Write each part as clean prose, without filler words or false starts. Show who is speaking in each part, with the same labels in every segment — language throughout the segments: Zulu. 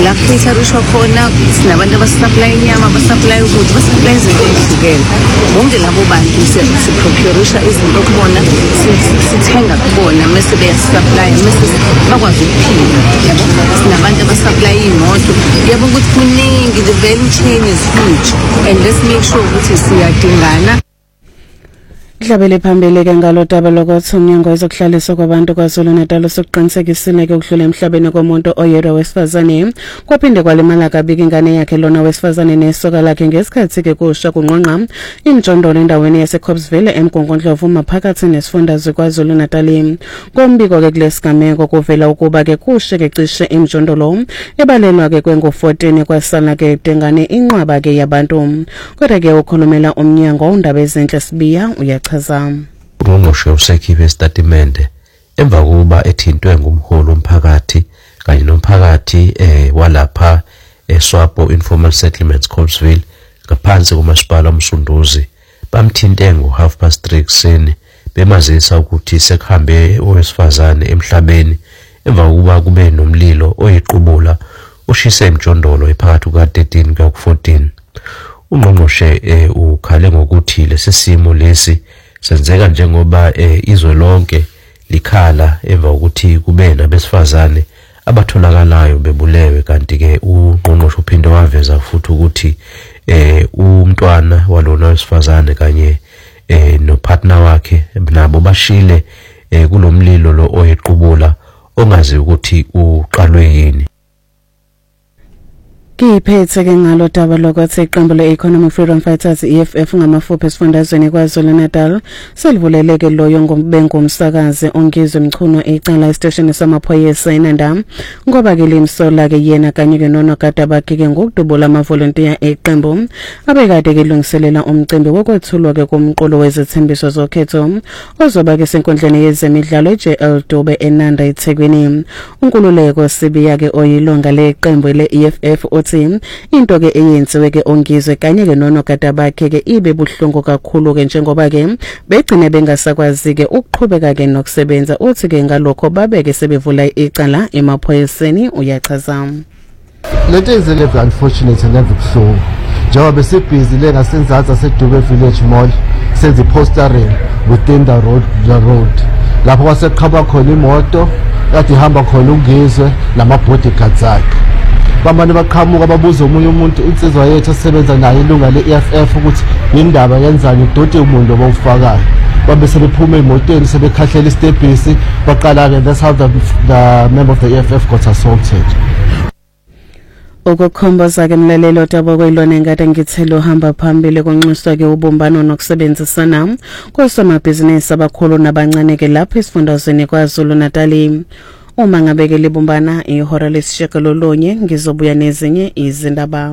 Speaker 1: la caterisho khona sinabantu abasupply inyama abasupply ukudla abasupply izinto ezihlukene bonke labo bantu siprocureisha izinto kubona sithenga kubona mase beyasupply mase bakwazi ukuphila yabo sinabantu abasupply imoto yabo ukuthi kuningi the value chain is huge and let's make sure ukuthi siyadingana.
Speaker 2: Dlabele phambili ke ngalodaba lokuthi umnyango wezokuhlaliswa kwabantu KwaZulu-Natal usuqinisekisile ke ukudlula emhlabeni komuntu oyedwa wesifazane kwaphinde kwalimala kabiki ingane yakhe lona wesifazane nesoka lakhe ngesikhathi ke kusha kunqonqa imjondolo endaweni yaseCobbsville eMgungundlovu maphakathi nesifundazwe KwaZulu-Natal. Kombiko ke kulesigameko kuvela ukuba ke kushe ke cishe imjondolo ebalelwa ke kwengu-14 kwasala ke dengane inqwaba ke yabantu kodwa ke ukhulumela umnyango undaba ezinhle Sibiya
Speaker 3: Ungqongqoshe usekhiphe isitatimende emva kokuba ethintwe ngumholi womphakathi kanye nomphakathi walapha eSwapo Informal Settlements Cobbsville ngaphansi komasipala uMsunduzi bamthinte ngo3:30 kuseni bemazisa ukuthi sekuhambe owesifazane emhlabeni emva kokuba kube nomlilo oyiqubula ushise emjondolo ephakathi kuka13 kuya ku14. Ungqongqoshe ukhale ngokuthi lesisimo lesi senzeka njengoba izwe lonke likhala emva ukuthi kube nabesifazane abatholakalayo bebulewe kanti ke ungqongqoshe uphinde waveza futhi ukuthi umntwana walona wesifazane kanye nopartner wakhe nabo bashile kulomlilo lo oyiqubula ongazi ukuthi uqalwe yini.
Speaker 2: Kiphethe ke ngalo daba lokuthi iqembu le-Economic Freedom Fighters EFF ngamafuphi esifundazweni KwaZulu-Natal selivuleleke loyo ngomsakazi ongizwe Mchunu eqala esiteshini samaphoyisa eNanda ngoba ke limsola ke yena kanye ke nono kade bakike ngokudubula amavolunteer eqembu abekade ke lungiselela umcimbi wokwethulwa ke komqolo wezethembiso zokhetho ozoba ke senkundleni yezemidlalo eJL Dube eNanda eThekwini. Unkululeko Sibiya ke oyilonga leqembu le-EFF into ke eyenziwe ke ongizwe kanye ke nono kade bakhe ke ibe buhlungu kakhulu ke njengoba ke begcine bengasakwazi ke ukuqhubeka ke nokusebenza uthi ke ngalokho babeke sebevula icala emaphoyiseni uyachaza.
Speaker 4: Lento izele unfortunate and ebuhlungu njengoba besibhizi le ngasenzatsi aseDube Village Mall senze postering within the road lapho kwaseqhaba khona imoto kade ihamba khona ungizwe lama bodyguards akhe bamane baqhamuka babuza omunye umuntu insizwa yethu asebenza naye ilunga le-EFF ukuthi indaba yenzani udoti umuntu obawufakayo babe sebephuma emotweni sebekhahlela istebhisi baqala ke that's how the member of the EFF got assaulted.
Speaker 2: Ukukhomboza ke mlalelo daba kwelona engade ngithelo hamba phambili konxuswa ke ubumbano nokusebenzisana kosomabhizinisi abakhulu nabancane ke lapha esifundazweni KwaZulu-Natal. Uma ngabeke libumbana ihora lesishagalolunye ngizobuya nezinye izindaba.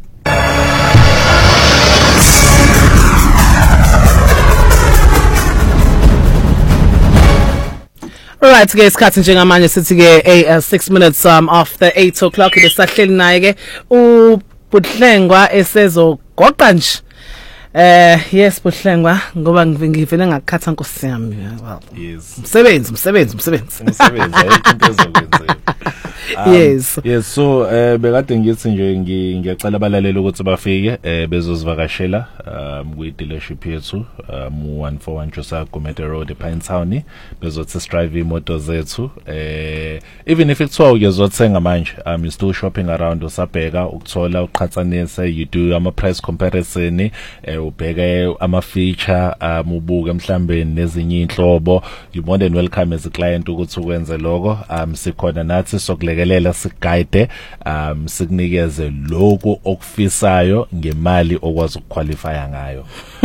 Speaker 5: Alright ke isikhathi njengamanje sithi ke 6 minutes after 8 o'clock besahleli naye ke uBuhlengwa esezogoqa nje. Yes Buhlengwa ngoba ngivele ngakhatha Nkosi yami.
Speaker 6: Yes.
Speaker 5: Umsebenzi
Speaker 6: ayikho into ezokwenzeka. Yes, so bekade ngithi nje ngiyacela abalaleli ukuthi bafike bezozivakashela kwi dealership yethu 141 Josiah Gumede Road ePinetown bezothi drive imoto zethu even if it's all uyezothenga manje you still shopping around usabheka ukuthola uqhathanise you do ama price comparison ubheke ama feature ubuke mhlambe nezinye inhlobo you more than welcome as a client ukuthi ukwenze lokho sikhona nathi sokulekelela siguide sikunikeze lokho okufisayo ngemali okwazi ukuqualify ngayo.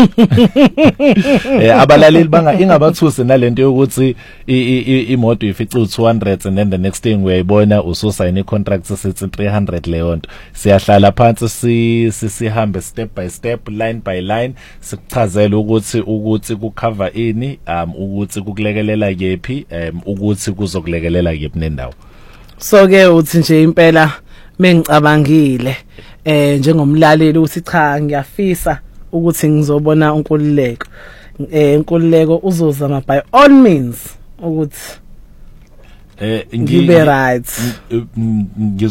Speaker 6: Abalaleli banga ingabathusi nalento yokuthi imoto ifica u200 and then the next thing uyayibona ususayina icontract sithi 300 leyo nto. Siyahlala phansi sihambe step by step line by line sikuchazela ukuthi kucover ini ukuthi kukulekelela kephi ukuthi kuzokulekelela kephi nendawo.
Speaker 5: So ke uthi nje impela mengicabangile njengomlaleli uthi cha ngiyafisa ukuthi ngizobona unkululeko unkululeko uzozama by all means ukuthi ngibe right